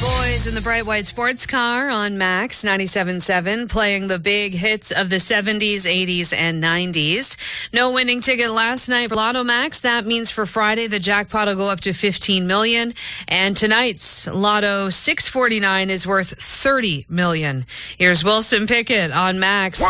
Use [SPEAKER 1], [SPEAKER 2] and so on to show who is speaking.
[SPEAKER 1] Boys in the bright white sports car on Max 97.7, playing the big hits of the 70s, 80s, and 90s. No winning ticket last night for Lotto Max. That means for Friday, the jackpot will go up to $15 million. And tonight's Lotto 649 is worth $30 million. Here's Wilson Pickett on Max.